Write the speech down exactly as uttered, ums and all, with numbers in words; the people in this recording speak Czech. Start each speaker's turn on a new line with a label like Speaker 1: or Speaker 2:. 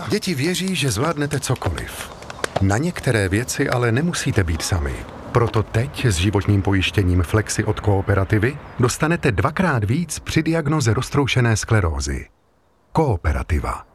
Speaker 1: Děti věří, že zvládnete cokoliv. Na některé věci ale nemusíte být sami. Proto teď s životním pojištěním Flexi od Kooperativy dostanete dvakrát víc při diagnoze roztroušené sklerózy. Kooperativa.